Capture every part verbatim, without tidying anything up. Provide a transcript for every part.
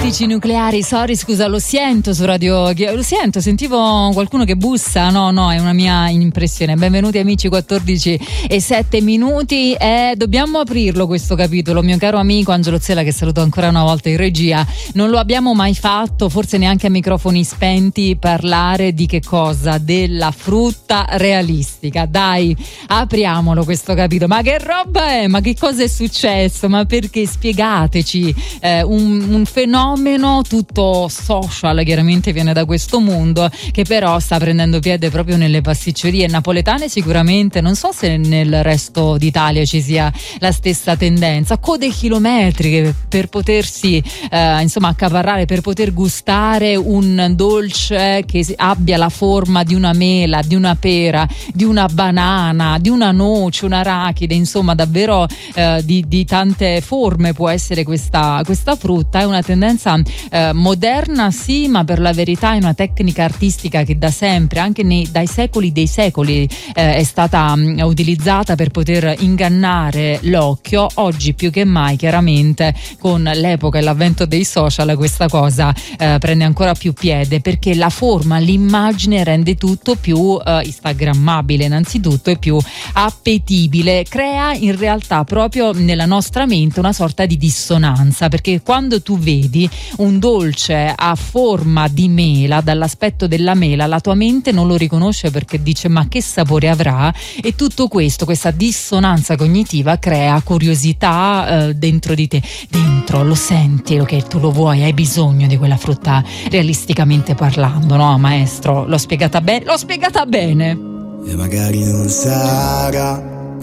Fisici nucleari, sorry, scusa, lo sento su Radio, lo sento, sentivo qualcuno che bussa, no, no, è una mia impressione. Benvenuti amici, quattordici e sette minuti e dobbiamo aprirlo questo capitolo, mio caro amico Angelo Zella, che saluto ancora una volta in regia. Non lo abbiamo mai fatto, forse neanche a microfoni spenti, parlare di che cosa? Della frutta realistica. Dai, apriamolo questo capitolo. Ma che roba è? Ma che cosa è successo? Ma perché? Spiegateci. Eh, un, un fenomeno tutto social, chiaramente viene da questo mondo, che però sta prendendo piede proprio nelle pasticcerie napoletane, sicuramente. Non so se nel resto d'Italia ci sia la stessa tendenza. Code chilometriche per potersi eh, insomma accaparrare, per poter gustare un dolce che abbia la forma di una mela, di una pera, di una banana, di una noce, un'arachide, insomma davvero eh, di, di tante forme può essere questa, questa frutta. È una tendenza eh, moderna, sì, ma per la verità è una tecnica artistica che da sempre, anche nei, dai secoli dei secoli, eh, è stata mh, utilizzata per poter ingannare l'occhio. Oggi più che mai, chiaramente, con l'epoca e l'avvento dei social, questa cosa eh, prende ancora più piede, perché la forma, l'immagine rende tutto più eh, instagrammabile innanzitutto e più appetibile, crea in realtà proprio nella nostra mente una sorta di dissonanza, perché quando tu vedi un dolce a forma di mela, dall'aspetto della mela, la tua mente non lo riconosce perché dice ma che sapore avrà, e tutto questo, questa dissonanza cognitiva crea curiosità eh, dentro di te, dentro lo senti che tu lo vuoi, hai bisogno di quella frutta realisticamente parlando, no maestro? L'ho spiegata bene? L'ho spiegata bene! E magari non sarà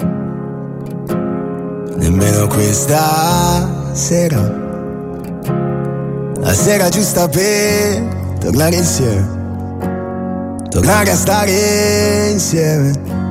nemmeno questa sera la sera giusta per tornare insieme, tornare a stare insieme.